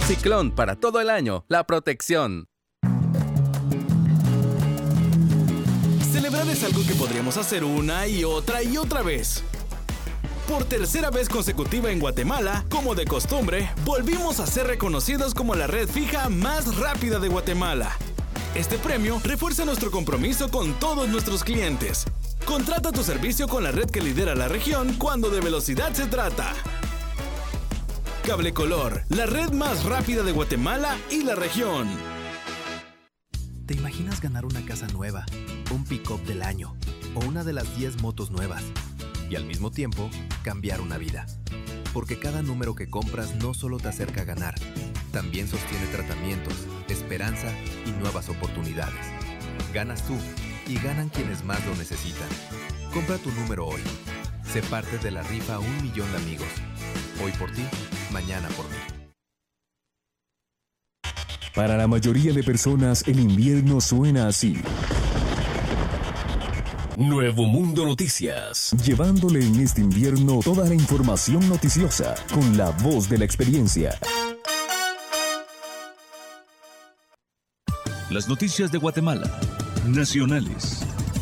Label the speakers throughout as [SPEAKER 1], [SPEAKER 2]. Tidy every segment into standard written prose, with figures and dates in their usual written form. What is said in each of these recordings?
[SPEAKER 1] Ciclón para todo el año, la protección.
[SPEAKER 2] Celebrar es algo que podríamos hacer una y otra vez. Por tercera vez consecutiva en Guatemala, como de costumbre, volvimos a ser reconocidos como la red fija más rápida de Guatemala. Este premio refuerza nuestro compromiso con todos nuestros clientes. Contrata tu servicio con la red que lidera la región cuando de velocidad se trata. Cable Color, la red más rápida de Guatemala y la región.
[SPEAKER 3] ¿Te imaginas ganar una casa nueva, un pick-up del año o una de las 10 motos nuevas? Y al mismo tiempo, cambiar una vida. Porque cada número que compras no solo te acerca a ganar, también sostiene tratamientos, esperanza y nuevas oportunidades. Ganas tú y ganan quienes más lo necesitan. Compra tu número hoy. Sé parte de la rifa 1 millón de amigos. Hoy por ti, mañana por mí.
[SPEAKER 4] Para la mayoría de personas, el invierno suena así. Nuevo Mundo Noticias. Llevándole en este invierno toda la información noticiosa con la voz de la experiencia.
[SPEAKER 5] Las noticias de Guatemala. Nacionales.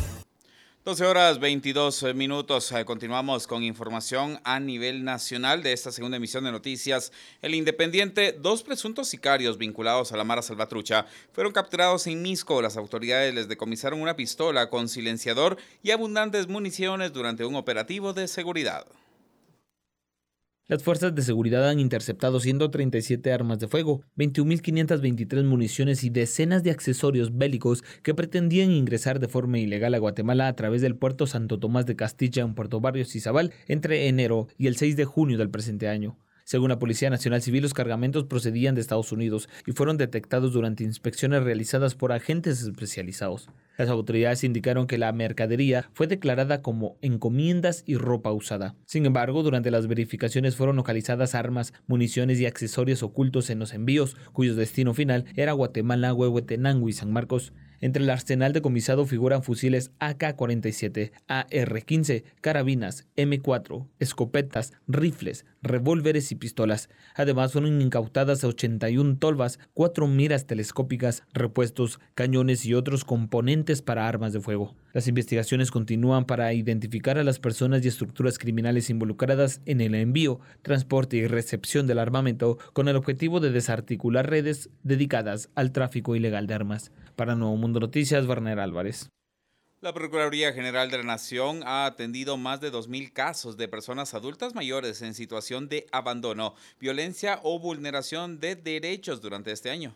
[SPEAKER 6] 12:22. Continuamos con información a nivel nacional de esta segunda emisión de noticias. El Independiente, 2 presuntos sicarios vinculados a la Mara Salvatrucha fueron capturados en Misco. Las autoridades les decomisaron una pistola con silenciador y abundantes municiones durante un operativo de seguridad.
[SPEAKER 7] Las fuerzas de seguridad han interceptado 137 armas de fuego, 21.523 municiones y decenas de accesorios bélicos que pretendían ingresar de forma ilegal a Guatemala a través del puerto Santo Tomás de Castilla en Puerto Barrios y Izabal entre enero y el 6 de junio del presente año. Según la Policía Nacional Civil, los cargamentos procedían de Estados Unidos y fueron detectados durante inspecciones realizadas por agentes especializados. Las autoridades indicaron que la mercadería fue declarada como encomiendas y ropa usada. Sin embargo, durante las verificaciones fueron localizadas armas, municiones y accesorios ocultos en los envíos, cuyo destino final era Guatemala, Huehuetenango y San Marcos. Entre el arsenal decomisado figuran fusiles AK-47, AR-15, carabinas, M4, escopetas, rifles, revólveres y pistolas. Además, fueron incautadas 81 tolvas, 4 miras telescópicas, repuestos, cañones y otros componentes para armas de fuego. Las investigaciones continúan para identificar a las personas y estructuras criminales involucradas en el envío, transporte y recepción del armamento con el objetivo de desarticular redes dedicadas al tráfico ilegal de armas. Para Nuevo Mundo Noticias, Werner Álvarez.
[SPEAKER 6] La Procuraduría General de la Nación ha atendido más de 2.000 casos de personas adultas mayores en situación de abandono, violencia o vulneración de derechos durante este año.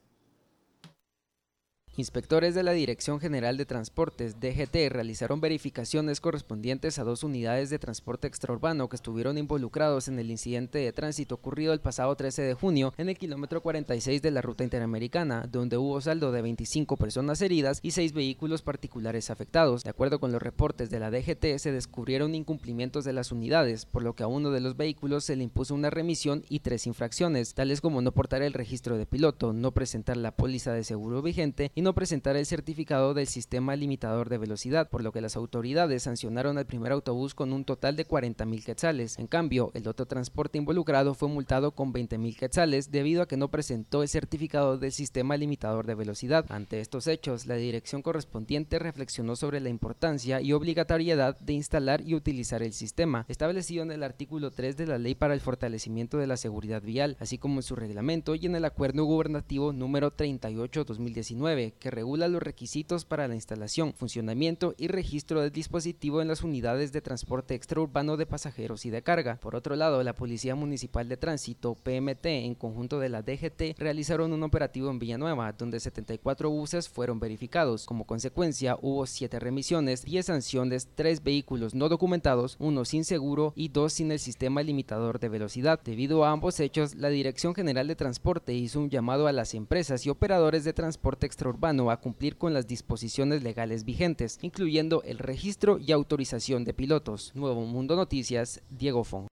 [SPEAKER 8] Inspectores de la Dirección General de Transportes, DGT, realizaron verificaciones correspondientes a 2 unidades de transporte extraurbano que estuvieron involucrados en el incidente de tránsito ocurrido el pasado 13 de junio en el kilómetro 46 de la ruta interamericana, donde hubo saldo de 25 personas heridas y 6 vehículos particulares afectados. De acuerdo con los reportes de la DGT, se descubrieron incumplimientos de las unidades, por lo que a uno de los vehículos se le impuso una remisión y 3 infracciones, tales como no portar el registro de piloto, no presentar la póliza de seguro vigente y no presentar el certificado del sistema limitador de velocidad, por lo que las autoridades sancionaron al primer autobús con un total de 40,000 quetzales. En cambio, el otro transporte involucrado fue multado con 20,000 quetzales debido a que no presentó el certificado del sistema limitador de velocidad. Ante estos hechos, la dirección correspondiente reflexionó sobre la importancia y obligatoriedad de instalar y utilizar el sistema, establecido en el artículo 3 de la Ley para el Fortalecimiento de la Seguridad Vial, así como en su reglamento y en el Acuerdo Gubernativo número 38/2019, que regula los requisitos para la instalación, funcionamiento y registro del dispositivo en las unidades de transporte extraurbano de pasajeros y de carga. Por otro lado, la Policía Municipal de Tránsito, PMT, en conjunto de la DGT, realizaron un operativo en Villanueva, donde 74 buses fueron verificados. Como consecuencia, hubo 7 remisiones, 10 sanciones, 3 vehículos no documentados, 1 sin seguro y 2 sin el sistema limitador de velocidad. Debido a ambos hechos, la Dirección General de Transporte hizo un llamado a las empresas y operadores de transporte extraurbano a cumplir con las disposiciones legales vigentes, incluyendo el registro y autorización de pilotos. Nuevo Mundo Noticias, Diego Fon.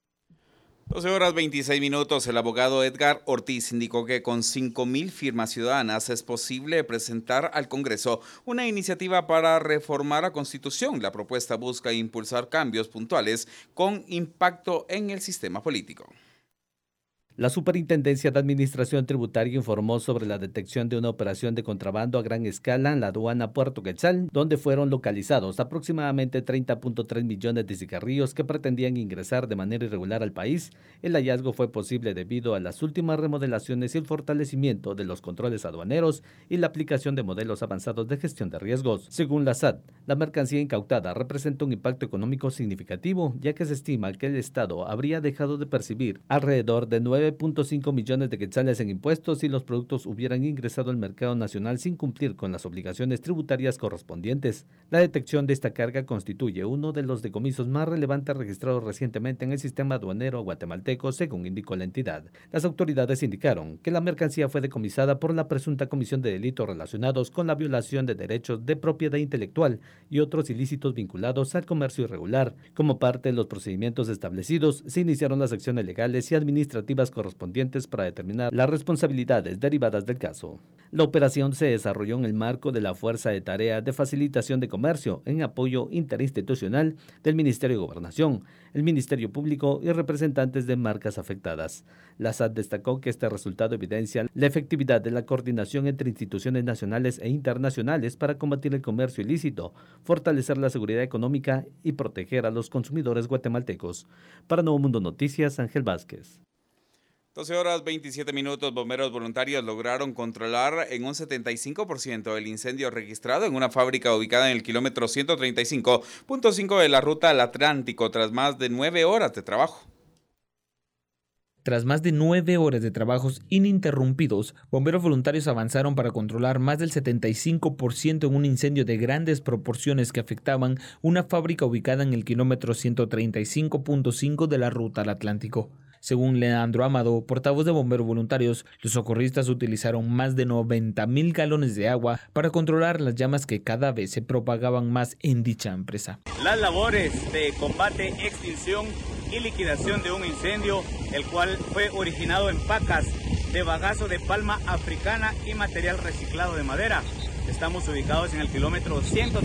[SPEAKER 6] 12:26. El abogado Edgar Ortiz indicó que con 5,000 firmas ciudadanas es posible presentar al Congreso una iniciativa para reformar la Constitución. La propuesta busca impulsar cambios puntuales con impacto en el sistema político.
[SPEAKER 9] La Superintendencia de Administración Tributaria informó sobre la detección de una operación de contrabando a gran escala en la aduana Puerto Quetzal, donde fueron localizados aproximadamente 30.3 millones de cigarrillos que pretendían ingresar de manera irregular al país. El hallazgo fue posible debido a las últimas remodelaciones y el fortalecimiento de los controles aduaneros y la aplicación de modelos avanzados de gestión de riesgos. Según la SAT, la mercancía incautada representa un impacto económico significativo, ya que se estima que el Estado habría dejado de percibir alrededor de 9.5 millones de quetzales en impuestos si los productos hubieran ingresado al mercado nacional sin cumplir con las obligaciones tributarias correspondientes. La detección de esta carga constituye uno de los decomisos más relevantes registrados recientemente en el sistema aduanero guatemalteco, según indicó la entidad. Las autoridades indicaron que la mercancía fue decomisada por la presunta comisión de delitos relacionados con la violación de derechos de propiedad intelectual y otros ilícitos vinculados al comercio irregular. Como parte de los procedimientos establecidos, se iniciaron las acciones legales y administrativas correspondientes para determinar las responsabilidades derivadas del caso. La operación se desarrolló en el marco de la Fuerza de Tarea de Facilitación de Comercio en apoyo interinstitucional del Ministerio de Gobernación, el Ministerio Público y representantes de marcas afectadas. La SAT destacó que este resultado evidencia la efectividad de la coordinación entre instituciones nacionales e internacionales para combatir el comercio ilícito, fortalecer la seguridad económica y proteger a los consumidores guatemaltecos. Para Nuevo Mundo Noticias, Ángel Vázquez.
[SPEAKER 6] 12 horas 27 minutos, bomberos voluntarios lograron controlar en un 75% el incendio registrado en una fábrica ubicada en el kilómetro 135.5 de la ruta al Atlántico tras más de 9 horas de trabajo.
[SPEAKER 7] Tras más de 9 horas de trabajos ininterrumpidos, bomberos voluntarios avanzaron para controlar más del 75% en un incendio de grandes proporciones que afectaban una fábrica ubicada en el kilómetro 135.5 de la ruta al Atlántico. Según Leandro Amado, portavoz de bomberos voluntarios, los socorristas utilizaron más de 90,000 galones de agua para controlar las llamas que cada vez se propagaban más en dicha empresa.
[SPEAKER 10] Las labores de combate, extinción y liquidación de un incendio, el cual fue originado en pacas de bagazo de palma africana y material reciclado de madera. Estamos ubicados en el kilómetro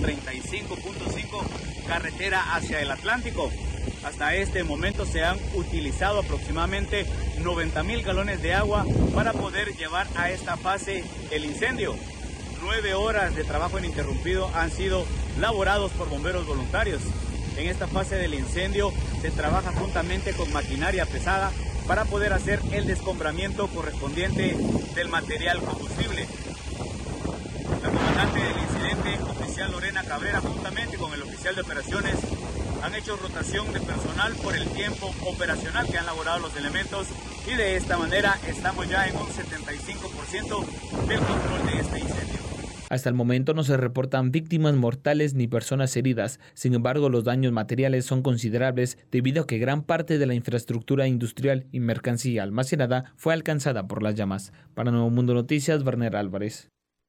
[SPEAKER 10] 135.5, carretera hacia el Atlántico. Hasta este momento se han utilizado aproximadamente 90,000 galones de agua para poder llevar a esta fase el incendio. 9 horas de trabajo ininterrumpido han sido laborados por bomberos voluntarios. En esta fase del incendio se trabaja juntamente con maquinaria pesada para poder hacer el descombramiento correspondiente del material combustible. La comandante del incidente, oficial Lorena Cabrera, juntamente con el oficial de operaciones, han hecho rotación de personal por el tiempo operacional que han laborado los elementos y de esta manera estamos ya en un 75% del control de este incendio.
[SPEAKER 7] Hasta el momento no se reportan víctimas mortales ni personas heridas. Sin embargo, los daños materiales son considerables debido a que gran parte de la infraestructura industrial y mercancía almacenada fue alcanzada por las llamas. Para Nuevo Mundo Noticias, Werner Álvarez.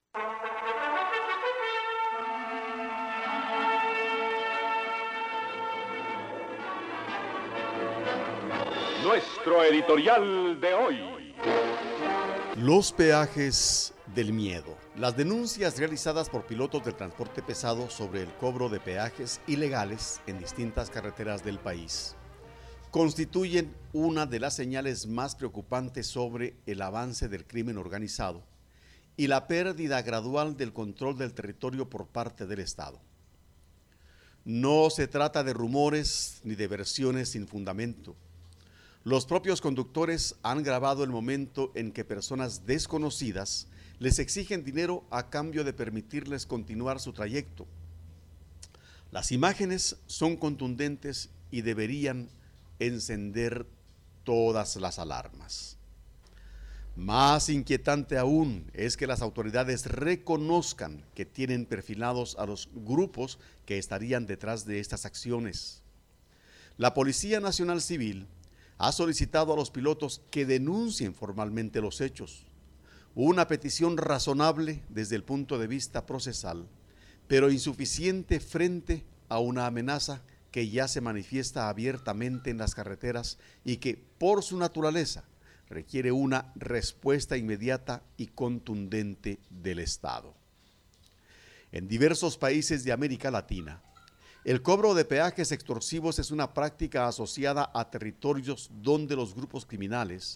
[SPEAKER 11] Nuestro editorial de hoy.
[SPEAKER 12] Los peajes del miedo. Las denuncias realizadas por pilotos del transporte pesado sobre el cobro de peajes ilegales en distintas carreteras del país constituyen una de las señales más preocupantes sobre el avance del crimen organizado y la pérdida gradual del control del territorio por parte del Estado. No se trata de rumores ni de versiones sin fundamento. Los propios conductores han grabado el momento en que personas desconocidas les exigen dinero a cambio de permitirles continuar su trayecto. Las imágenes son contundentes y deberían encender todas las alarmas. Más inquietante aún es que las autoridades reconozcan que tienen perfilados a los grupos que estarían detrás de estas acciones. La Policía Nacional Civil ha solicitado a los pilotos que denuncien formalmente los hechos, una petición razonable desde el punto de vista procesal, pero insuficiente frente a una amenaza que ya se manifiesta abiertamente en las carreteras y que, por su naturaleza, requiere una respuesta inmediata y contundente del Estado. En diversos países de América Latina, el cobro de peajes extorsivos es una práctica asociada a territorios donde los grupos criminales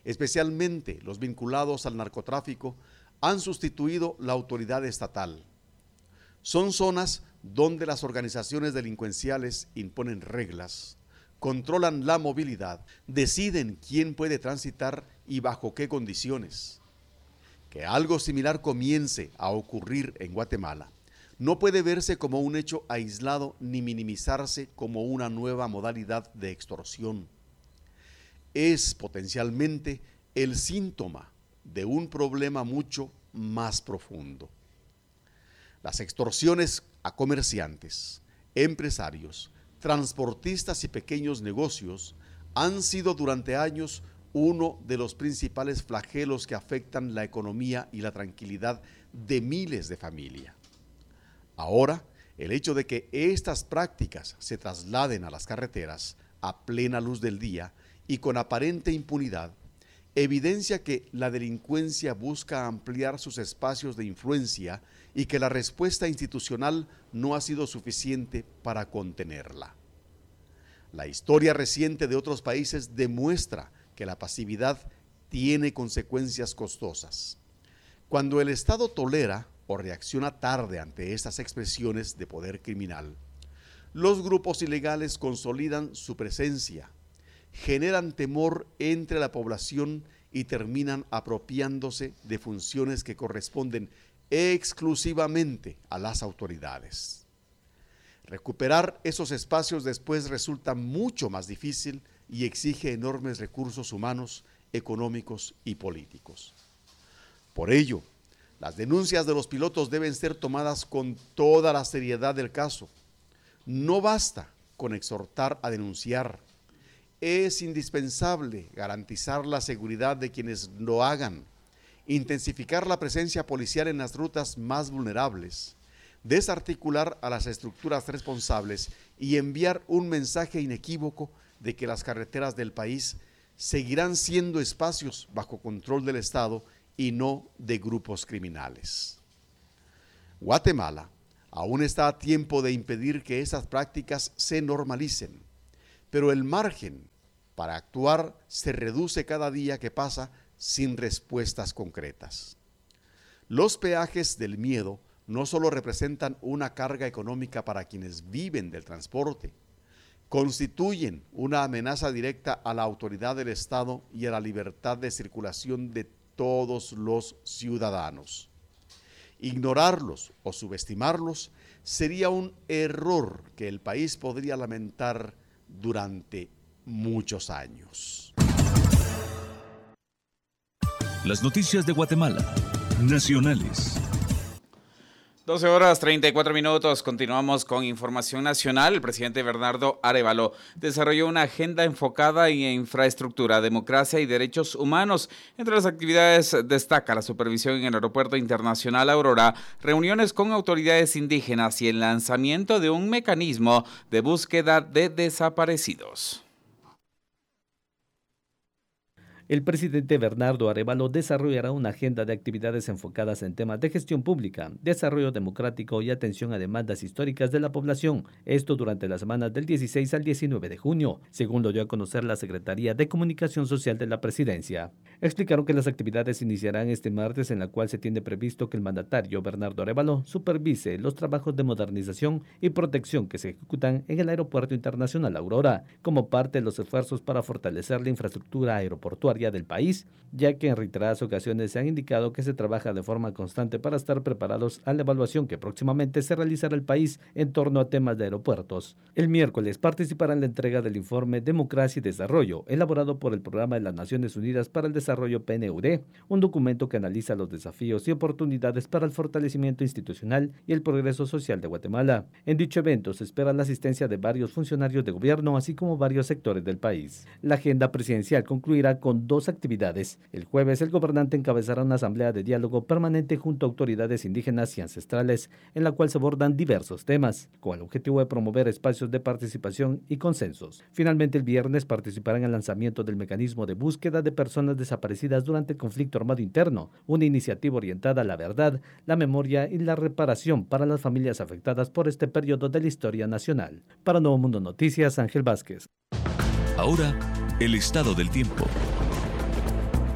[SPEAKER 12] especialmente los vinculados al narcotráfico, han sustituido la autoridad estatal. Son zonas donde las organizaciones delincuenciales imponen reglas, controlan la movilidad, deciden quién puede transitar y bajo qué condiciones. Que algo similar comience a ocurrir en Guatemala no puede verse como un hecho aislado ni minimizarse como una nueva modalidad de extorsión. Es potencialmente el síntoma de un problema mucho más profundo. Las extorsiones a comerciantes, empresarios, transportistas y pequeños negocios han sido durante años uno de los principales flagelos que afectan la economía y la tranquilidad de miles de familias. Ahora, el hecho de que estas prácticas se trasladen a las carreteras a plena luz del día y con aparente impunidad, evidencia que la delincuencia busca ampliar sus espacios de influencia y que la respuesta institucional no ha sido suficiente para contenerla. La historia reciente de otros países demuestra que la pasividad tiene consecuencias costosas. Cuando el Estado tolera o reacciona tarde ante estas expresiones de poder criminal, los grupos ilegales consolidan su presencia, generan temor entre la población y terminan apropiándose de funciones que corresponden exclusivamente a las autoridades. Recuperar esos espacios después resulta mucho más difícil y exige enormes recursos humanos, económicos y políticos. Por ello, las denuncias de los pilotos deben ser tomadas con toda la seriedad del caso. No basta con exhortar a denunciar. Es indispensable garantizar la seguridad de quienes lo hagan, intensificar la presencia policial en las rutas más vulnerables, desarticular a las estructuras responsables y enviar un mensaje inequívoco de que las carreteras del país seguirán siendo espacios bajo control del Estado y no de grupos criminales. Guatemala aún está a tiempo de impedir que esas prácticas se normalicen, pero el margen para actuar se reduce cada día que pasa sin respuestas concretas. Los peajes del miedo no solo representan una carga económica para quienes viven del transporte, constituyen una amenaza directa a la autoridad del Estado y a la libertad de circulación de todos los ciudadanos. Ignorarlos o subestimarlos sería un error que el país podría lamentar durante muchos años.
[SPEAKER 5] Las noticias de Guatemala, nacionales.
[SPEAKER 6] 12 horas 34 minutos, continuamos con información nacional. El presidente Bernardo Arévalo desarrolló una agenda enfocada en infraestructura, democracia y derechos humanos. Entre las actividades destaca la supervisión en el Aeropuerto Internacional Aurora, reuniones con autoridades indígenas y el lanzamiento de un mecanismo de búsqueda de desaparecidos.
[SPEAKER 9] El presidente Bernardo Arévalo desarrollará una agenda de actividades enfocadas en temas de gestión pública, desarrollo democrático y atención a demandas históricas de la población, esto durante las semanas del 16 al 19 de junio, según lo dio a conocer la Secretaría de Comunicación Social de la Presidencia. Explicaron que las actividades iniciarán este martes, en la cual se tiene previsto que el mandatario Bernardo Arévalo supervise los trabajos de modernización y protección que se ejecutan en el Aeropuerto Internacional Aurora, como parte de los esfuerzos para fortalecer la infraestructura aeroportuaria del país, ya que en reiteradas ocasiones se han indicado que se trabaja de forma constante para estar preparados a la evaluación que próximamente se realizará el país en torno a temas de aeropuertos. El miércoles participará en la entrega del informe Democracia y Desarrollo, elaborado por el Programa de las Naciones Unidas para el Desarrollo PNUD, un documento que analiza los desafíos y oportunidades para el fortalecimiento institucional y el progreso social de Guatemala. En dicho evento se espera la asistencia de varios funcionarios de gobierno, así como varios sectores del país. La agenda presidencial concluirá con dos actividades. El jueves, el gobernante encabezará una asamblea de diálogo permanente junto a autoridades indígenas y ancestrales, en la cual se abordan diversos temas, con el objetivo de promover espacios de participación y consensos. Finalmente, el viernes participará en el lanzamiento del mecanismo de búsqueda de personas desaparecidas durante el conflicto armado interno, una iniciativa orientada a la verdad, la memoria y la reparación para las familias afectadas por este periodo de la historia nacional. Para Nuevo Mundo Noticias, Ángel Vázquez.
[SPEAKER 5] Ahora, el estado del tiempo.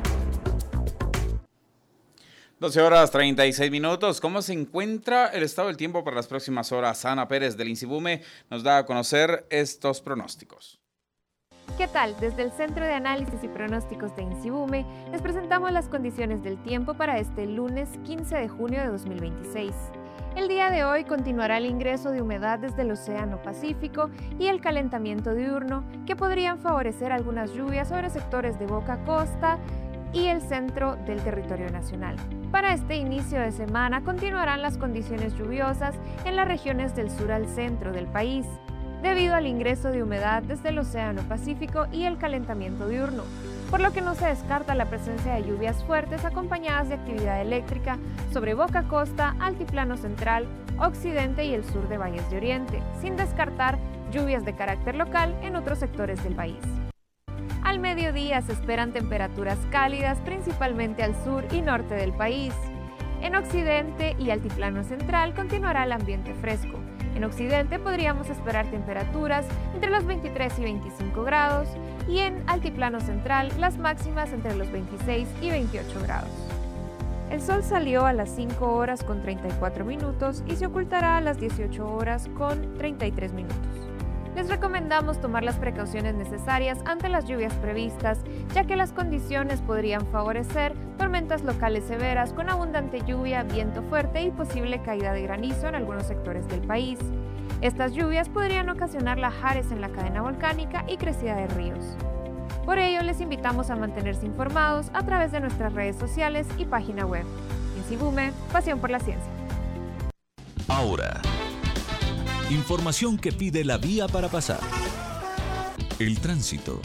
[SPEAKER 6] 12 horas 36 minutos. ¿Cómo se encuentra el estado del tiempo para las próximas horas? Ana Pérez del INSIBUME nos da a conocer estos pronósticos.
[SPEAKER 13] ¿Qué tal? Desde el Centro de Análisis y Pronósticos de INSIBUME les presentamos las condiciones del tiempo para este lunes 15 de junio de 2026. El día de hoy continuará el ingreso de humedad desde el Océano Pacífico y el calentamiento diurno que podrían favorecer algunas lluvias sobre sectores de Boca Costa y el centro del territorio nacional. Para este inicio de semana continuarán las condiciones lluviosas en las regiones del sur al centro del país, debido al ingreso de humedad desde el Océano Pacífico y el calentamiento diurno, por lo que no se descarta la presencia de lluvias fuertes acompañadas de actividad eléctrica sobre Boca Costa, Altiplano Central, Occidente y el sur de Valles de Oriente, sin descartar lluvias de carácter local en otros sectores del país. Al mediodía se esperan temperaturas cálidas principalmente al sur y norte del país. En Occidente y Altiplano Central continuará el ambiente fresco. En Occidente podríamos esperar temperaturas entre los 23 y 25 grados y en Altiplano Central las máximas entre los 26 y 28 grados. El sol salió a las 5 horas con 34 minutos y se ocultará a las 18 horas con 33 minutos. Les recomendamos tomar las precauciones necesarias ante las lluvias previstas, ya que las condiciones podrían favorecer tormentas locales severas con abundante lluvia, viento fuerte y posible caída de granizo en algunos sectores del país. Estas lluvias podrían ocasionar lajares en la cadena volcánica y crecida de ríos. Por ello, les invitamos a mantenerse informados a través de nuestras redes sociales y página web. INSIBUME, pasión por la ciencia.
[SPEAKER 5] Ahora, información que pide la vía para pasar. El tránsito.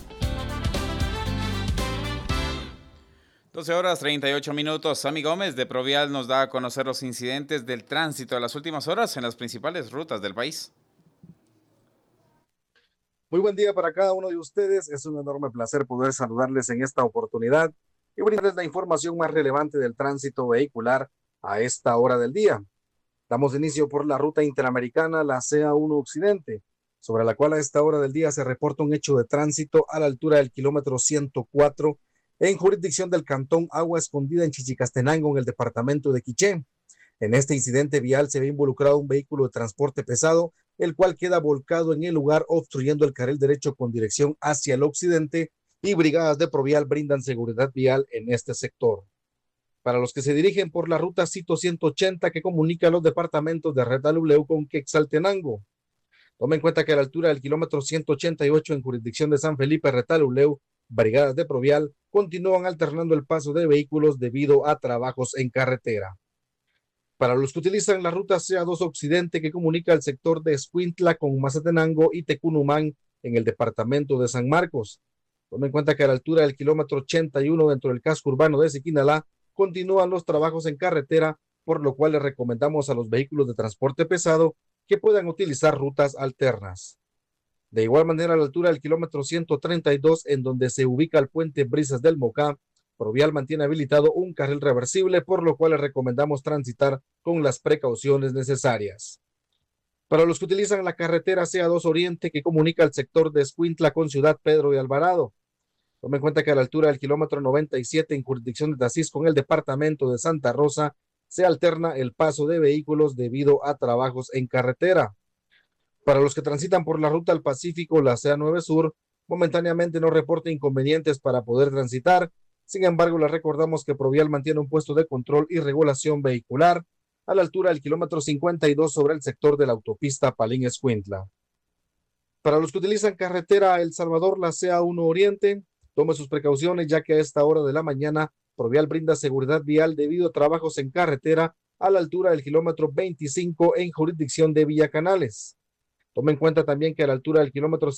[SPEAKER 6] 12 horas 38 minutos. Sammy Gómez de Provial nos da a conocer los incidentes del tránsito de las últimas horas en las principales rutas del país.
[SPEAKER 14] Muy buen día para cada uno de ustedes. Es un enorme placer poder saludarles en esta oportunidad y brindarles la información más relevante del tránsito vehicular a esta hora del día. Damos inicio por la ruta interamericana, la CA1 Occidente, sobre la cual a esta hora del día se reporta un hecho de tránsito a la altura del kilómetro 104 en jurisdicción del cantón Agua Escondida en Chichicastenango, en el departamento de Quiché. En este incidente vial se ve involucrado un vehículo de transporte pesado, el cual queda volcado en el lugar, obstruyendo el carril derecho con dirección hacia el occidente, y brigadas de Provial brindan seguridad vial en este sector. Para los que se dirigen por la ruta Cito 180 que comunica los departamentos de Retaluleu con Quetzaltenango, tomen en cuenta que a la altura del kilómetro 188 en jurisdicción de San Felipe Retaluleu, brigadas de Provial continúan alternando el paso de vehículos debido a trabajos en carretera. Para los que utilizan la ruta CA2 Occidente que comunica el sector de Escuintla con Mazatenango y Tecunumán en el departamento de San Marcos, tomen en cuenta que a la altura del kilómetro 81 dentro del casco urbano de Siquinalá continúan los trabajos en carretera, por lo cual les recomendamos a los vehículos de transporte pesado que puedan utilizar rutas alternas. De igual manera, a la altura del kilómetro 132, en donde se ubica el puente Brisas del Mocá, Provial mantiene habilitado un carril reversible, por lo cual les recomendamos transitar con las precauciones necesarias. Para los que utilizan la carretera CA2 Oriente que comunica el sector de Escuintla con Ciudad Pedro de Alvarado, tomen en cuenta que a la altura del kilómetro 97 en jurisdicción de Tacis con el departamento de Santa Rosa se alterna el paso de vehículos debido a trabajos en carretera. Para los que transitan por la ruta al Pacífico, la CA9 Sur, momentáneamente no reporta inconvenientes para poder transitar. Sin embargo, les recordamos que Provial mantiene un puesto de control y regulación vehicular a la altura del kilómetro 52 sobre el sector de la autopista Palín-Escuintla. Para los que utilizan carretera El Salvador, la CA1 Oriente, tome sus precauciones ya que a esta hora de la mañana Provial brinda seguridad vial debido a trabajos en carretera a la altura del kilómetro 25 en jurisdicción de Villa Canales. Tome en cuenta también que a la altura del kilómetro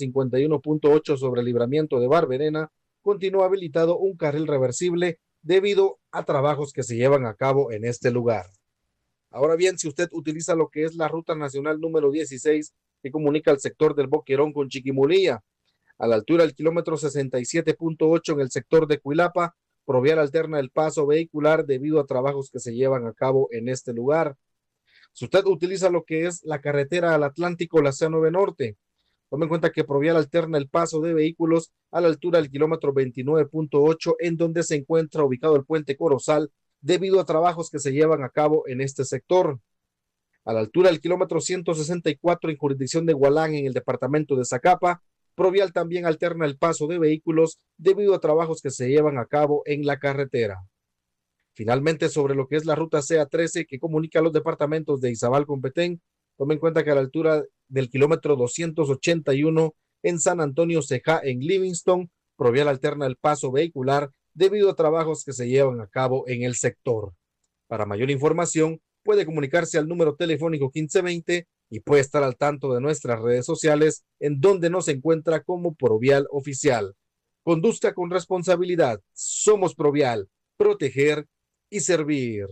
[SPEAKER 14] 51.8 sobre el libramiento de Barberena continúa habilitado un carril reversible debido a trabajos que se llevan a cabo en este lugar. Ahora bien, si usted utiliza lo que es la ruta nacional número 16 que comunica el sector del Boquerón con Chiquimulía, a la altura del kilómetro 67.8 en el sector de Cuilapa, Provial alterna el paso vehicular debido a trabajos que se llevan a cabo en este lugar. Si usted utiliza lo que es la carretera al Atlántico, la C9 Norte, tome en cuenta que Provial alterna el paso de vehículos a la altura del kilómetro 29.8 en donde se encuentra ubicado el puente Corozal debido a trabajos que se llevan a cabo en este sector. A la altura del kilómetro 164 en jurisdicción de Hualán, en el departamento de Zacapa, Provial también alterna el paso de vehículos debido a trabajos que se llevan a cabo en la carretera. Finalmente, sobre lo que es la ruta CA13 que comunica los departamentos de Izabal con Petén, tome en cuenta que a la altura del kilómetro 281 en San Antonio Cejá, en Livingston, Provial alterna el paso vehicular debido a trabajos que se llevan a cabo en el sector. Para mayor información, puede comunicarse al número telefónico 1520 y puede estar al tanto de nuestras redes sociales, en donde nos encuentra como Provial Oficial. Conduzca con responsabilidad. Somos Provial. Proteger y servir.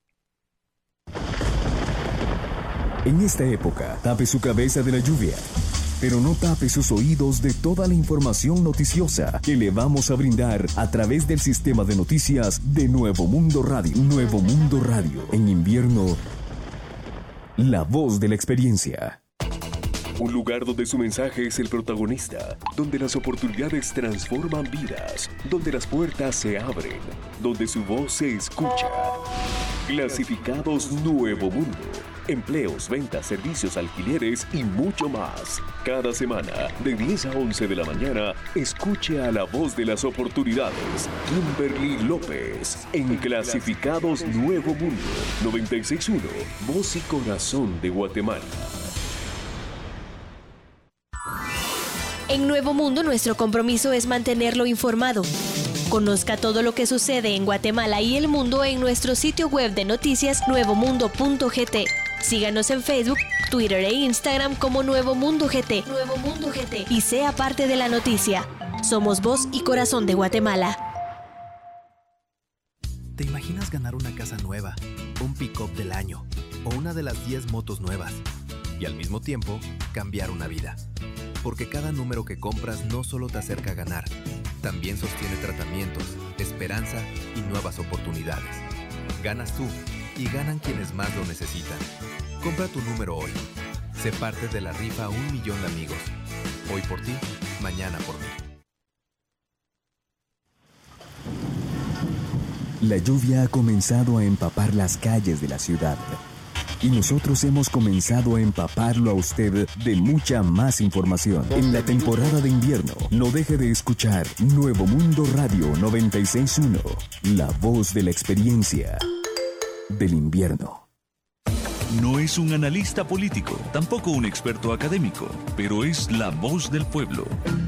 [SPEAKER 4] En esta época, tape su cabeza de la lluvia, pero no tape sus oídos de toda la información noticiosa que le vamos a brindar a través del sistema de noticias de Nuevo Mundo Radio. Nuevo Mundo Radio. En invierno, la voz de la experiencia. Un lugar donde su mensaje es el protagonista, donde las oportunidades transforman vidas, donde las puertas se abren, donde su voz se escucha. Clasificados Nuevo Mundo. Empleos, ventas, servicios, alquileres y mucho más. Cada semana, de 10 a 11 de la mañana, escuche a la voz de las oportunidades. Kimberly López, en Clasificados Nuevo Mundo. 96.1, voz y corazón de Guatemala.
[SPEAKER 15] En Nuevo Mundo, nuestro compromiso es mantenerlo informado. Conozca todo lo que sucede en Guatemala y el mundo en nuestro sitio web de noticias nuevomundo.gt. Síganos en Facebook, Twitter e Instagram como Nuevo Mundo GT. Nuevo Mundo GT. Y sea parte de la noticia. Somos voz y corazón de Guatemala.
[SPEAKER 3] ¿Te imaginas ganar una casa nueva, un pick-up del año o una de las 10 motos nuevas? Y al mismo tiempo, cambiar una vida. Porque cada número que compras no solo te acerca a ganar, también sostiene tratamientos, esperanza y nuevas oportunidades. Ganas tú y ganan quienes más lo necesitan. Compra tu número hoy. Sé parte de la rifa 1 millón de amigos. Hoy por ti, mañana por mí.
[SPEAKER 4] La lluvia ha comenzado a empapar las calles de la ciudad. Y nosotros hemos comenzado a empaparlo a usted de mucha más información. En la temporada de invierno, no deje de escuchar Nuevo Mundo Radio 96.1, la voz de la experiencia del invierno.
[SPEAKER 5] No es un analista político, tampoco un experto académico, pero es la voz del pueblo.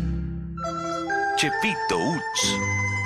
[SPEAKER 5] Chepito Uch.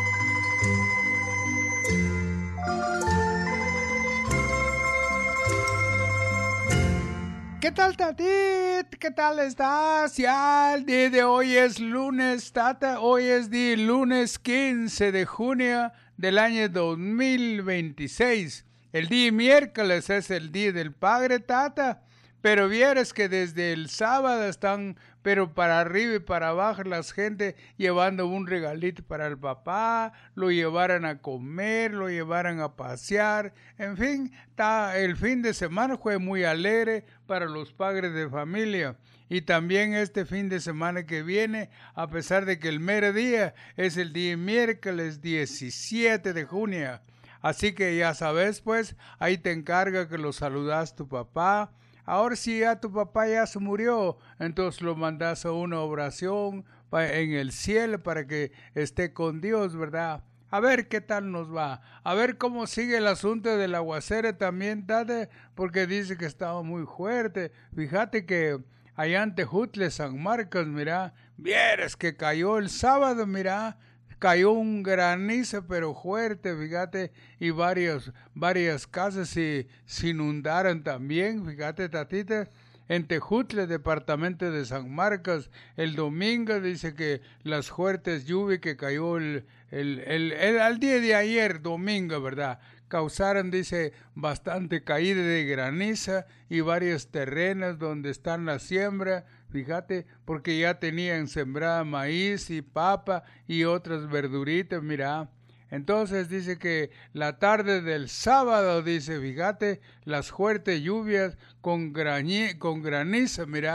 [SPEAKER 16] ¿Qué tal, Tatit? ¿Qué tal estás? Ya el día de hoy es lunes, Tata. Hoy es día lunes 15 de junio del año 2026. El día miércoles es el día del padre, Tata. Pero vieras que desde el sábado están, pero para arriba y para abajo, las gente llevando un regalito para el papá, lo llevaran a comer, lo llevaran a pasear. En fin, el fin de semana fue muy alegre para los padres de familia. Y también este fin de semana que viene, a pesar de que el mero día es el día miércoles 17 de junio. Así que ya sabes, pues, ahí te encarga que lo saludas tu papá. Ahora si ya tu papá ya se murió, entonces lo mandas a una oración en el cielo para que esté con Dios, ¿verdad? A ver qué tal nos va. A ver cómo sigue el asunto del aguacero también, Tate, porque dice que estaba muy fuerte. Fíjate que allá en Tejutle, San Marcos, mira, vieras que cayó el sábado, mira. Cayó un granizo pero fuerte, fíjate, y varias casas se inundaron también, fíjate, Tatita. En Tejutle, departamento de San Marcos, el domingo dice que las fuertes lluvias que cayó al día de ayer, domingo, ¿verdad? Causaron, dice, bastante caída de granizo y varios terrenos donde están las siembras, fíjate, porque ya tenían sembrada maíz y papa y otras verduritas, mira. Entonces dice que la tarde del sábado, dice, fíjate, las fuertes lluvias con granizo, mira,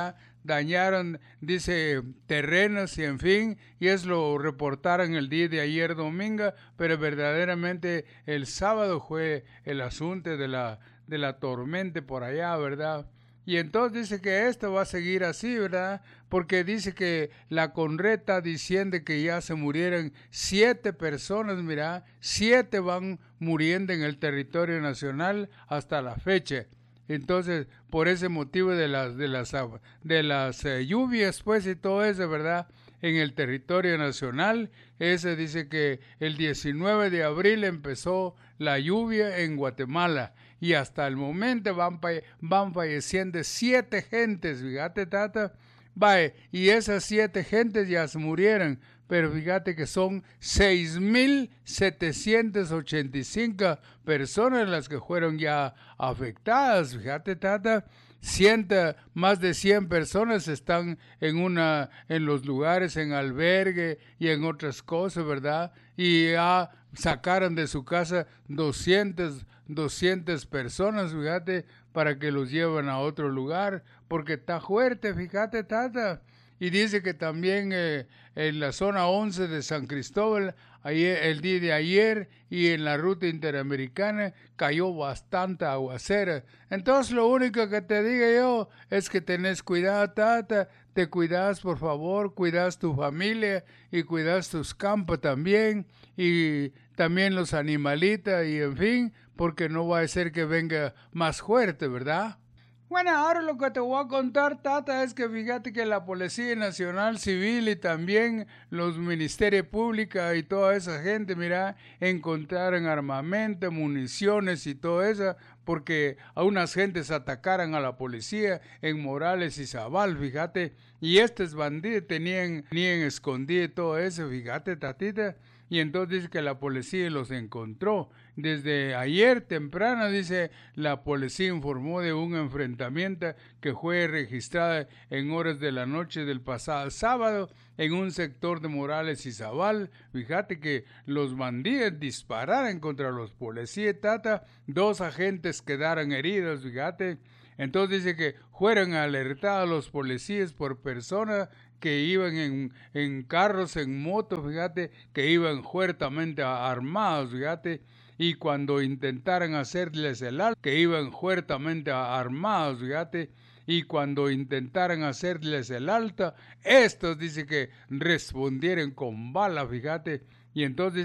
[SPEAKER 16] dañaron, dice, terrenos y en fin, y eso lo reportaron el día de ayer domingo, pero verdaderamente el sábado fue el asunto de la tormenta por allá, ¿verdad? Y entonces dice que esto va a seguir así, ¿verdad? Porque dice que la Conreta diciendo que ya se murieron 7 personas, mira, 7 van muriendo en el territorio nacional hasta la fecha. Entonces, por ese motivo de las lluvias, pues, y todo eso, ¿verdad? En el territorio nacional, ese dice que el 19 de abril empezó la lluvia en Guatemala y hasta el momento van falleciendo 7 gentes, fíjate, tata, vaya, y esas 7 gentes ya se murieron, pero fíjate que son 6,785 personas las que fueron ya afectadas, fíjate, tata. Más de 100 personas están en los lugares, en albergue y en otras cosas, ¿verdad? Y ya sacaron de su casa 200 personas, fíjate, para que los lleven a otro lugar, porque está fuerte, fíjate, tata. Y dice que también en la zona 11 de San Cristóbal, el día de ayer, y en la ruta interamericana cayó bastante aguacera. Entonces lo único que te digo yo es que tenés cuidado, tata, te cuidas, por favor, cuidas tu familia y cuidas tus campos también, y también los animalitos, y en fin, porque no va a ser que venga más fuerte, ¿verdad? Bueno, ahora lo que te voy a contar, tata, es que fíjate que la Policía Nacional Civil y también los Ministerios Públicos y toda esa gente, mira, encontraron armamento, municiones y todo eso, porque a unas gentes atacaron a la policía en Morales y Zabal, fíjate, y estos bandidos tenían escondido todo eso, fíjate, tatita. Y entonces dice que la policía los encontró. Desde ayer temprano, dice, la policía informó de un enfrentamiento que fue registrado en horas de la noche del pasado sábado en un sector de Morales y Zabal. Fíjate que los bandidos dispararon contra los policías, tata. 2 agentes quedaron heridos, fíjate. Entonces dice que fueron alertados los policías por personas que iban en carros, en motos, fíjate, que iban fuertemente armados, fíjate, y cuando intentaron hacerles el alto, que iban fuertemente armados, fíjate, y cuando intentaron hacerles el alto, estos dice que respondieron con bala, fíjate, y entonces